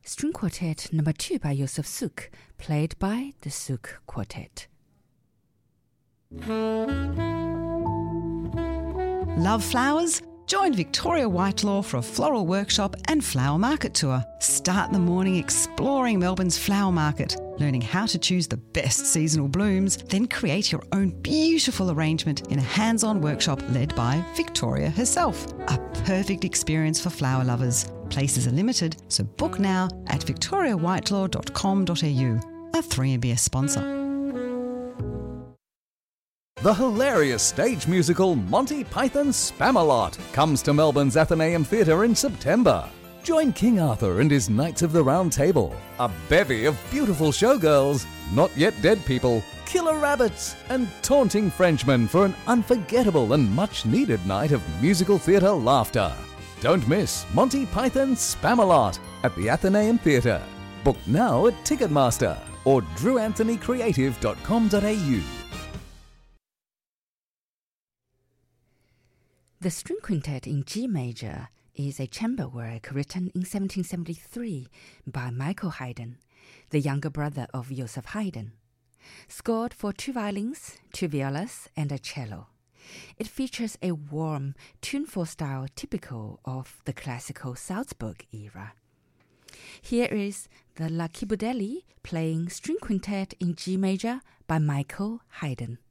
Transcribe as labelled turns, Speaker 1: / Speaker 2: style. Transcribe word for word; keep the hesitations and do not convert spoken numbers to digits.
Speaker 1: String Quartet number two by Josef Suk, played by the Suk Quartet.
Speaker 2: Love flowers? Join Victoria Whitelaw for a floral workshop and flower market tour. Start the morning exploring Melbourne's flower market, learning how to choose the best seasonal blooms, then create your own beautiful arrangement in a hands-on workshop led by Victoria herself. A perfect experience for flower lovers. Places are limited, so book now at victoria whitelaw dot com dot a u. A three M B S sponsor.
Speaker 3: The hilarious stage musical Monty Python Spamalot comes to Melbourne's Athenaeum Theatre in September. Join King Arthur and his Knights of the Round Table, a bevy of beautiful showgirls, not yet dead people, killer rabbits, and taunting Frenchmen for an unforgettable and much-needed night of musical theatre laughter. Don't miss Monty Python Spamalot at the Athenaeum Theatre. Book now at Ticketmaster or drew anthony creative dot com dot a u.
Speaker 1: The String Quintet in G major is a chamber work written in seventeen seventy-three by Michael Haydn, the younger brother of Joseph Haydn. Scored for two violins, two violas, and a cello. It features a warm, tuneful style typical of the classical Salzburg era. Here is the La Chibudelli playing String Quintet in G major by Michael Haydn.